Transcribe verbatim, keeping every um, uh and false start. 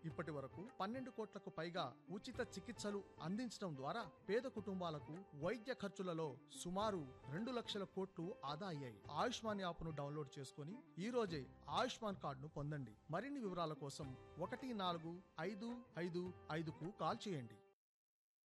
ఇప్పటి వరకు పన్నెండు కోట్లకు పైగా ఉచిత చికిత్సలు అందించడం ద్వారా పేద కుటుంబాలకు వైద్య ఖర్చులలో సుమారు రెండు లక్షల కోట్లు ఆదా అయ్యాయి. ఆయుష్మాన్ యాప్ ను డౌన్లోడ్ చేసుకుని ఈ రోజే ఆయుష్మాన్ కార్డును పొందండి. మరిన్ని వివరాల కోసం ఒకటి నాలుగు ఐదు ఐదు ఐదుకు కాల్ చేయండి.